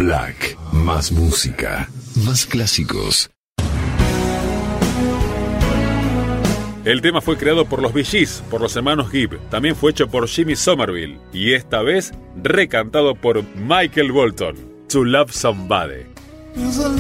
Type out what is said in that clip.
Black, más música, más clásicos. El tema fue creado por los Bee Gees, por los hermanos Gibb. También fue hecho por Jimmy Somerville. Y esta vez recantado por Michael Bolton. To Love Somebody.